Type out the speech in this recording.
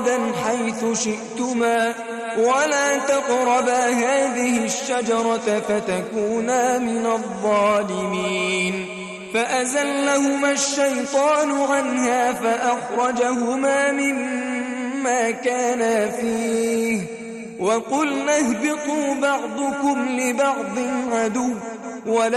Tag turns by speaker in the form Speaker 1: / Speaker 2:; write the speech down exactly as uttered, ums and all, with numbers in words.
Speaker 1: رغدا حيث شئتما ولا تقربا هذه الشجرة فتكونا من الظالمين. فأزلهما الشيطان عنها فأخرجهما مما كانا فيه وقلنا اهبطوا بعضكم لبعض عدو